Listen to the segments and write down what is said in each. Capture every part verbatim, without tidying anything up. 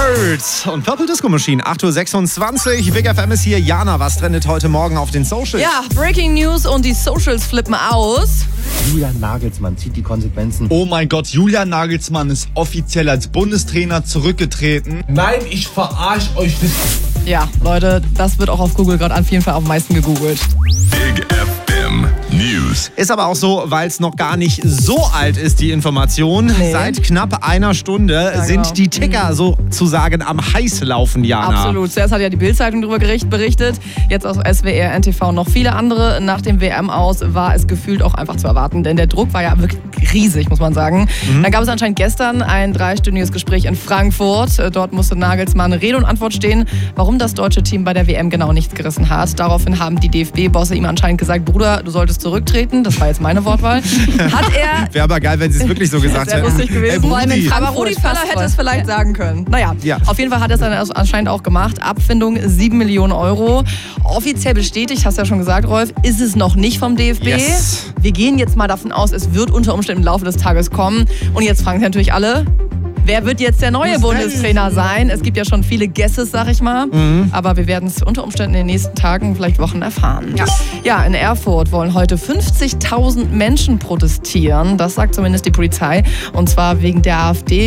Birds und Purple Disco Machine. acht Uhr sechsundzwanzig. Big F M ist hier. Jana, was trendet heute Morgen auf den Socials? Ja, Breaking News und die Socials flippen aus. Julian Nagelsmann zieht die Konsequenzen. Oh mein Gott, Julian Nagelsmann ist offiziell als Bundestrainer zurückgetreten. Nein, ich verarsche euch nicht. Ja, Leute, das wird auch auf Google gerade auf jeden Fall am meisten gegoogelt. Big F M News. Ist aber auch so, weil es noch gar nicht so alt ist, die Information. Nee. Seit knapp einer Stunde Ja, sind genau. die Ticker sozusagen am Heißlaufen, Jana. Absolut. Zuerst hat ja die Bild-Zeitung darüber berichtet, jetzt aus S W R, N T V und noch viele andere. Nach dem W M-Aus war es gefühlt auch einfach zu erwarten, denn der Druck war ja wirklich riesig, muss man sagen. Mhm. Dann gab es anscheinend gestern ein dreistündiges Gespräch in Frankfurt. Dort musste Nagelsmann Rede und Antwort stehen, warum das deutsche Team bei der W M genau nichts gerissen hat. Daraufhin haben die D F B-Bosse ihm anscheinend gesagt, Bruder, du solltest zurücktreten. Das war jetzt meine Wortwahl. Hat er... Wäre aber geil, wenn sie es wirklich so gesagt Sehr hätten. lustig gewesen. Ey, Brudi. Aber Rudi Völler hätte es vielleicht sagen können. Naja, Ja. auf jeden Fall hat er es dann anscheinend auch gemacht. Abfindung sieben Millionen Euro. Offiziell bestätigt, hast du ja schon gesagt, Rolf, ist es noch nicht vom D F B. Yes. Wir gehen jetzt mal davon aus, es wird unter Umständen im Laufe des Tages kommen. Und jetzt fragen sich natürlich alle, wer wird jetzt der neue Bundestrainer sein? Es gibt ja schon viele Guesses, sag ich mal. Mhm. Aber wir werden es unter Umständen in den nächsten Tagen, vielleicht Wochen erfahren. Ja, ja in Erfurt wollen heute fünfzigtausend Menschen protestieren. Das sagt zumindest die Polizei. Und zwar wegen der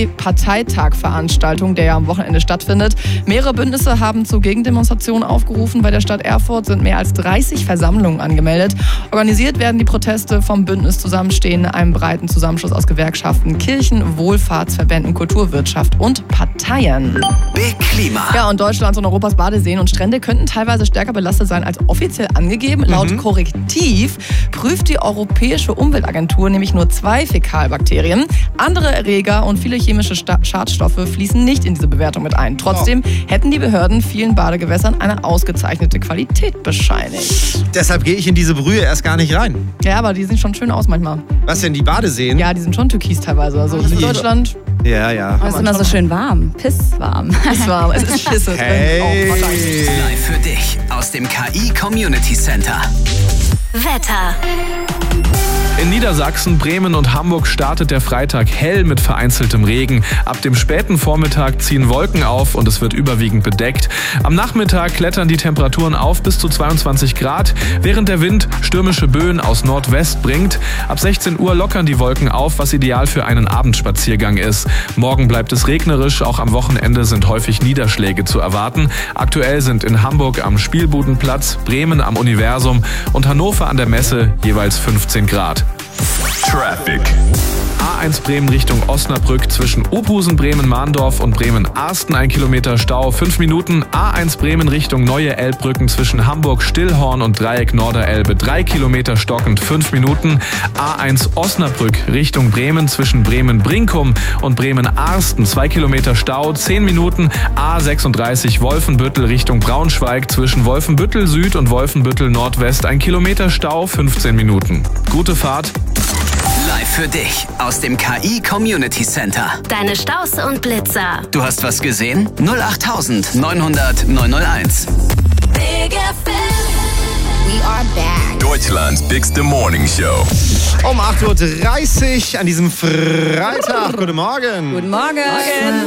AfD-Parteitagveranstaltung, der ja am Wochenende stattfindet. Mehrere Bündnisse haben zu Gegendemonstrationen aufgerufen. Bei der Stadt Erfurt sind mehr als dreißig Versammlungen angemeldet. Organisiert werden die Proteste vom Bündnis Zusammenstehen, einem breiten Zusammenschluss aus Gewerkschaften, Kirchen, Wohlfahrtsverbänden, Kulturwirtschaft und Parteien. Big Klima. Ja, und Deutschlands und Europas Badeseen und Strände könnten teilweise stärker belastet sein als offiziell angegeben. Laut Korrektiv prüft die Europäische Umweltagentur nämlich nur zwei Fäkalbakterien. Andere Erreger und viele chemische Sta- Schadstoffe fließen nicht in diese Bewertung mit ein. Trotzdem hätten die Behörden vielen Badegewässern eine ausgezeichnete Qualität bescheinigt. Deshalb gehe ich in diese Brühe erst gar nicht rein. Ja, aber die sehen schon schön aus manchmal. Was denn, die Badeseen? Ja, die sind schon türkis teilweise. Also Süddeutschland Ja, ja. Es ist immer so schön warm, pisswarm. ist warm. Es ist Schisse Hey. drin. Auch wahrscheinlich. Live für dich aus dem K I Community Center. Wetter. In Niedersachsen, Bremen und Hamburg startet der Freitag hell mit vereinzeltem Regen. Ab dem späten Vormittag ziehen Wolken auf und es wird überwiegend bedeckt. Am Nachmittag klettern die Temperaturen auf bis zu zweiundzwanzig Grad, während der Wind stürmische Böen aus Nordwest bringt. Ab sechzehn Uhr lockern die Wolken auf, was ideal für einen Abendspaziergang ist. Morgen bleibt es regnerisch, auch am Wochenende sind häufig Niederschläge zu erwarten. Aktuell sind in Hamburg am Spielbudenplatz, Bremen am Universum und Hannover an der Messe jeweils fünfzehn Grad. Traffic. A eins Bremen Richtung Osnabrück zwischen Ophusen, Bremen-Mahndorf und Bremen-Arsten ein Kilometer Stau, fünf Minuten. A eins Bremen Richtung Neue Elbbrücken zwischen Hamburg-Stillhorn und Dreieck Norderelbe, drei Kilometer stockend, fünf Minuten. A eins Osnabrück Richtung Bremen zwischen Bremen-Brinkum und Bremen-Arsten, zwei Kilometer Stau, zehn Minuten. A sechsunddreißig Wolfenbüttel Richtung Braunschweig zwischen Wolfenbüttel Süd und Wolfenbüttel Nordwest, ein Kilometer Stau, fünfzehn Minuten. Gute Fahrt. Live für dich aus dem K I Community Center. Deine Staus und Blitzer. Du hast was gesehen? null acht neun hundert neun null eins. Big F M. We are back. Deutschlands Bigste Morning Show. Um acht Uhr dreißig an diesem Freitag. Guten Morgen. Guten Morgen.